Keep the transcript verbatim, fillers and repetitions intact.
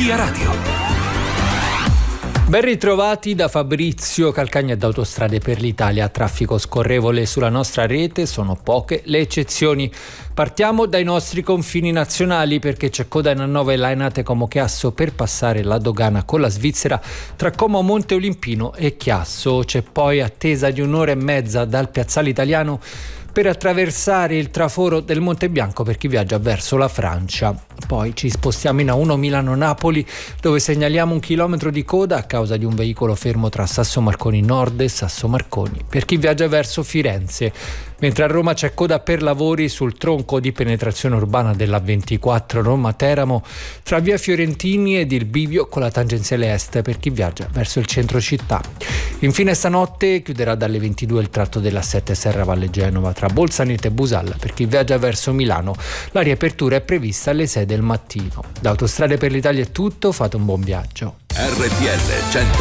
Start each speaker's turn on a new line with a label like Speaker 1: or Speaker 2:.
Speaker 1: Via Radio.
Speaker 2: Ben ritrovati da Fabrizio Calcagna ed Autostrade per l'Italia. Traffico scorrevole sulla nostra rete, sono poche le eccezioni. Partiamo dai nostri confini nazionali perché c'è coda in Annova e Lainate Como Chiasso per passare la dogana con la Svizzera tra Como Monte Olimpino e Chiasso. C'è poi attesa di un'ora e mezza dal piazzale italiano per attraversare il traforo del Monte Bianco per chi viaggia verso la Francia. Poi ci spostiamo in A uno Milano-Napoli, dove segnaliamo un chilometro di coda a causa di un veicolo fermo tra Sasso Marconi Nord e Sasso Marconi per chi viaggia verso Firenze, mentre a Roma c'è coda per lavori sul tronco di penetrazione urbana della ventiquattro Roma-Teramo tra via Fiorentini ed il bivio con la tangenziale est per chi viaggia verso il centro città. Infine stanotte chiuderà dalle ventidue il tratto della sette Serra Valle Genova tra Bolzaneto e Busalla per chi viaggia verso Milano. La riapertura è prevista alle sei del mattino. Da Autostrade per l'Italia è tutto, fate un buon viaggio.
Speaker 1: R T L cento